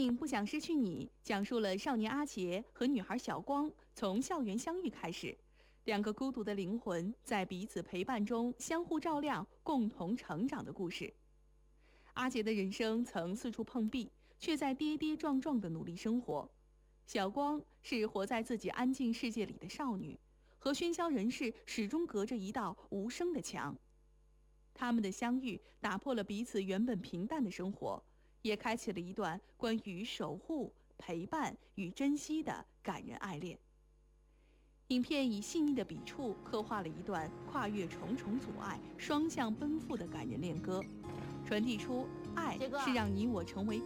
影《不想失去你》讲述了少年阿杰和女孩小光从校园相遇开始，两个孤独的灵魂在彼此陪伴中相互照亮，共同成长的故事。阿杰的人生曾四处碰壁，却在跌跌撞撞地努力生活。小光是活在自己安静世界里的少女，和喧嚣人世始终隔着一道无声的墙。他们的相遇打破了彼此原本平淡的生活，也开启了一段关于守护、陪伴与珍惜的感人爱恋。影片以细腻的笔触刻画了一段跨越重重阻碍、双向奔赴的感人恋歌，传递出爱是让你我成为